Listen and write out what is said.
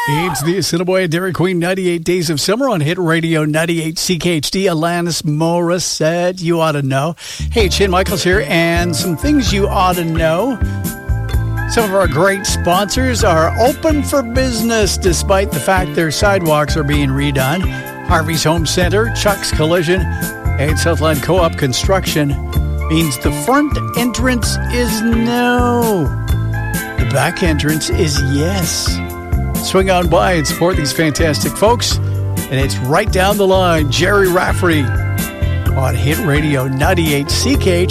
It's the Assiniboia Dairy Queen 98 Days of Summer on Hit Radio 98 CKHD. Alanis Morissette, you ought to know. Hey, Shane Michaels here, and some things you ought to know. Some of our great sponsors are open for business despite the fact their sidewalks are being redone. Harvey's Home Center, Chuck's Collision, and Southland Co-op Construction means the front entrance is no. The back entrance is yes. Swing on by and support these fantastic folks. And it's right down the line. Jerry Rafferty on Hit Radio 98 CKHD.